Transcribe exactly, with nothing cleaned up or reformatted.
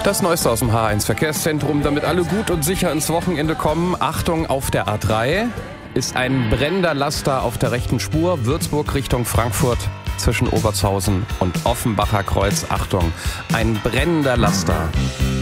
Das Neueste aus dem H eins Verkehrszentrum, damit alle gut und sicher ins Wochenende kommen. Achtung, auf der A drei ist ein brennender Laster auf der rechten Spur, Würzburg Richtung Frankfurt zwischen Obertshausen und Offenbacher Kreuz. Achtung, ein brennender Laster.